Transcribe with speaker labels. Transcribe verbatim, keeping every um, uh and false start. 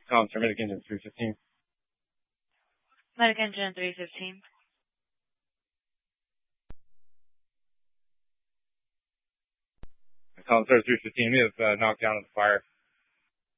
Speaker 1: Collins, Medic Engine three fifteen.
Speaker 2: Medic Engine three fifteen.
Speaker 1: Collins, three fifteen. We have uh, knocked down on the fire.